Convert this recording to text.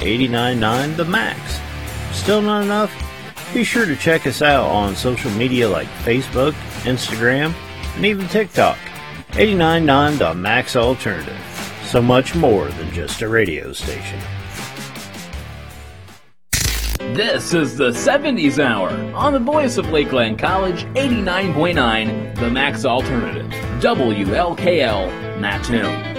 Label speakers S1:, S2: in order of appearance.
S1: 89.9 The Max. Still not enough? Be sure to check us out on social media like Facebook, Instagram, and even TikTok. 89.9 The Max Alternative. So much more than just a radio station.
S2: This is the 70s Hour on the voice of Lakeland College, 89.9 The Max Alternative. WLKL Mattoon.